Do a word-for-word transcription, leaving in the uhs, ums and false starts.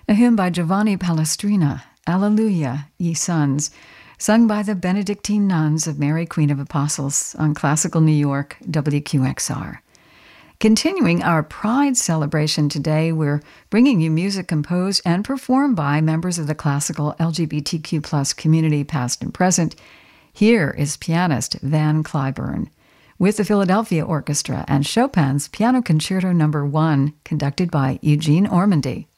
A hymn by Giovanni Palestrina, Alleluia, Ye Sons, sung by the Benedictine nuns of Mary Queen of Apostles on Classical New York, W Q X R. Continuing our Pride celebration today, we're bringing you music composed and performed by members of the classical L G B T Q plus community, past and present. Here is pianist Van Cliburn with the Philadelphia Orchestra and Chopin's Piano Concerto Number One, conducted by Eugene Ormandy.